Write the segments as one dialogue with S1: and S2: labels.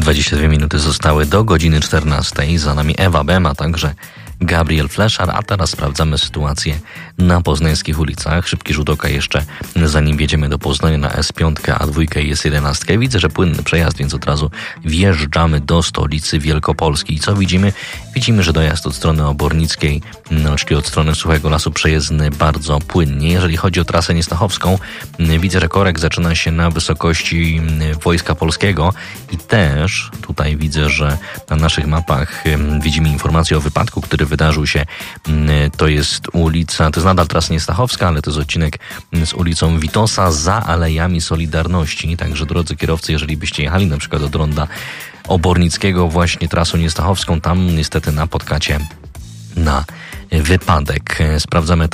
S1: 22 minuty zostały do godziny 14. Za nami Ewa Bem, a także Gabriel Fleszar, a teraz sprawdzamy sytuację na poznańskich ulicach. Szybki rzut oka jeszcze, zanim wjedziemy do Poznania na S5, A2 i S11. Widzę, że płynny przejazd, więc od razu wjeżdżamy do stolicy Wielkopolski. I co widzimy? Widzimy, że dojazd od strony Obornickiej, czyli od strony Suchego Lasu, przejezdny bardzo płynnie. Jeżeli chodzi o trasę niestachowską, widzę, że korek zaczyna się na wysokości Wojska Polskiego i też tutaj widzę, że na naszych mapach widzimy informację o wypadku, który wydarzył się. To jest ulica, to jest nadal trasa niestachowska, ale to jest odcinek z ulicą Witosa za Alejami Solidarności. Także drodzy kierowcy, jeżeli byście jechali na przykład od ronda Obornickiego właśnie trasą niestachowską, tam niestety napotkacie na wypadek. Sprawdzamy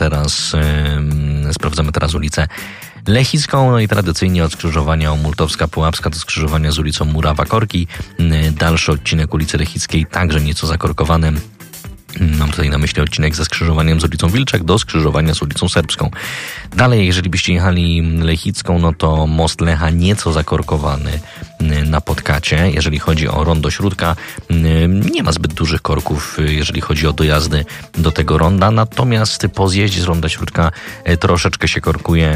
S1: teraz ulicę Lechicką, no i tradycyjnie od skrzyżowania Multowska-Pułapska do skrzyżowania z ulicą Murawa-Korki. Dalszy odcinek ulicy Lechickiej także nieco zakorkowany. Mam tutaj na myśli odcinek ze skrzyżowaniem z ulicą Wilczek do skrzyżowania z ulicą Serbską. Dalej, jeżeli byście jechali Lechicką, no to most Lecha nieco zakorkowany napotkacie. Jeżeli chodzi o rondo Śródka, nie ma zbyt dużych korków, jeżeli chodzi o dojazdy do tego ronda. Natomiast po zjeździe z ronda Śródka troszeczkę się korkuje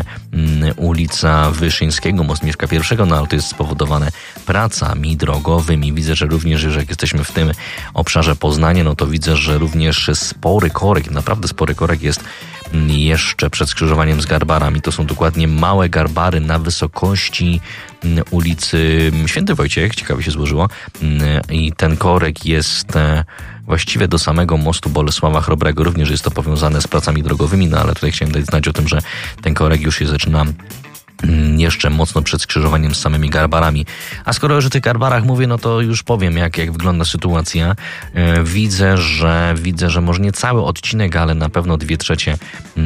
S1: ulica Wyszyńskiego, most Mieszka I, no ale to jest spowodowane pracami drogowymi. Widzę, że również, że jak jesteśmy w tym obszarze Poznania, no to widzę, że również spory korek, naprawdę spory korek jest jeszcze przed skrzyżowaniem z Garbarami. To są dokładnie małe Garbary na wysokości ulicy Święty Wojciech, ciekawie się złożyło, i ten korek jest właściwie do samego mostu Bolesława Chrobrego. Również jest to powiązane z pracami drogowymi, no ale tutaj chciałem dać znać o tym, że ten korek już się zaczyna jeszcze mocno przed skrzyżowaniem z samymi Garbarami. A skoro już o tych Garbarach mówię, no to już powiem, jak wygląda sytuacja. Widzę, że może nie cały odcinek, ale na pewno 2/3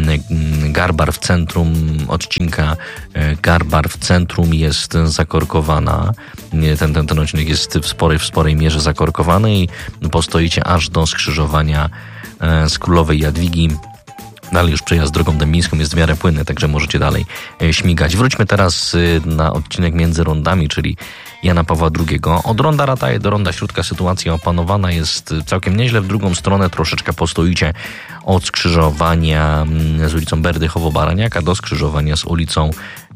S1: Garbar w centrum odcinka. Garbar w centrum jest zakorkowana. Ten odcinek jest w sporej mierze zakorkowany i postoicie aż do skrzyżowania z Królowej Jadwigi. Dalej już przejazd drogą dębińską jest w miarę płynny, także możecie dalej śmigać. Wróćmy teraz na odcinek między rondami, czyli Jana Pawła II. Od ronda Rataje do ronda Śródka sytuacja opanowana jest całkiem nieźle. W drugą stronę troszeczkę postoicie od skrzyżowania z ulicą Berdychowo-Baraniaka do skrzyżowania z ulicą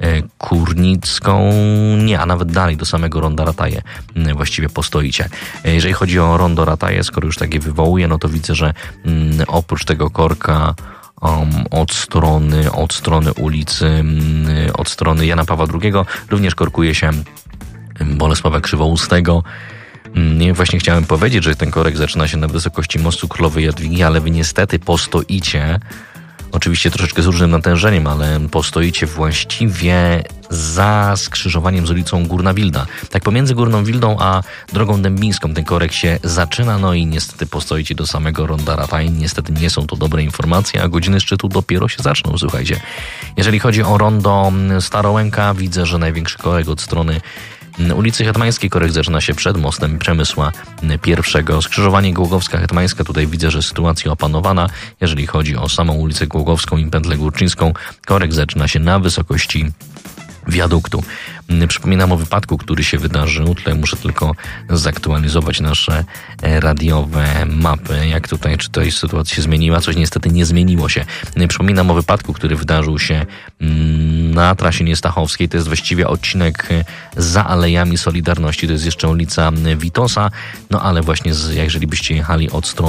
S1: Kurnicką. Nie, a nawet dalej do samego ronda Rataje właściwie postoicie. Jeżeli chodzi o rondo Rataje, skoro już takie wywołuję, no to widzę, że oprócz tego korka od strony ulicy, od strony Jana Pawła II również korkuje się Bolesława Krzywoustego. Właśnie chciałem powiedzieć, że ten korek zaczyna się na wysokości mostu Królowej Jadwigi, ale wy niestety postoicie, oczywiście troszeczkę z różnym natężeniem, ale postoicie właściwie za skrzyżowaniem z ulicą Górna Wilda. Tak pomiędzy Górną Wildą a drogą dębińską ten korek się zaczyna, no i niestety postoicie do samego ronda Rataj. Niestety nie są to dobre informacje, a godziny szczytu dopiero się zaczną, słuchajcie. Jeżeli chodzi o rondo Starołęka, widzę, że największy korek od strony ulicy Hetmańskiej. Korek zaczyna się przed mostem Przemysła I. Skrzyżowanie Głogowska-Hetmańska. Tutaj widzę, że sytuacja opanowana. Jeżeli chodzi o samą ulicę Głogowską i Pętlę Górczyńską, korek zaczyna się na wysokości wiaduktu. Przypominam o wypadku, który się wydarzył. Tutaj muszę tylko zaktualizować nasze radiowe mapy. Jak tutaj, czy ta sytuacja się zmieniła? Coś niestety nie zmieniło się. Przypominam o wypadku, który wydarzył się na trasie niestachowskiej. To jest właściwie odcinek za Alejami Solidarności. To jest jeszcze ulica Witosa. No ale właśnie jeżeli byście jechali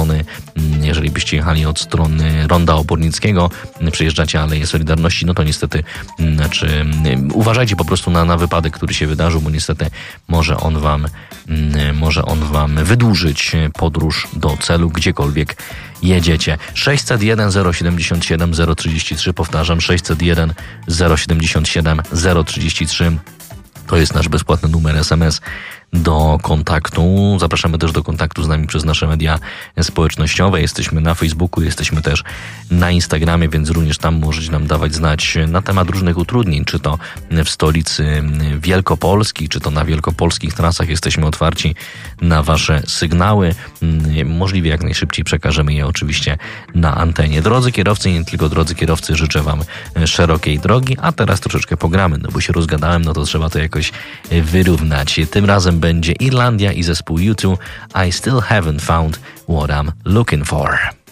S1: od strony ronda Obornickiego, przejeżdżacie Aleje Solidarności, no to niestety, uważajcie po prostu na wypadek, który się wydarzył, bo niestety może on wam wydłużyć podróż do celu, gdziekolwiek jedziecie. 601 077 033, powtarzam, 601 077 033. To jest nasz bezpłatny numer SMS do kontaktu. Zapraszamy też do kontaktu z nami przez nasze media społecznościowe. Jesteśmy na Facebooku, jesteśmy też na Instagramie, więc również tam możecie nam dawać znać na temat różnych utrudnień, czy to w stolicy Wielkopolski, czy to na wielkopolskich trasach. Jesteśmy otwarci na wasze sygnały. Możliwie jak najszybciej przekażemy je oczywiście na antenie. Drodzy kierowcy i nie tylko drodzy kierowcy, życzę wam szerokiej drogi, a teraz troszeczkę pogramy, no bo się rozgadałem, no to trzeba to jakoś wyrównać. Tym razem będzie Irlandia i zespół U2 I Still Haven't Found What I'm Looking For.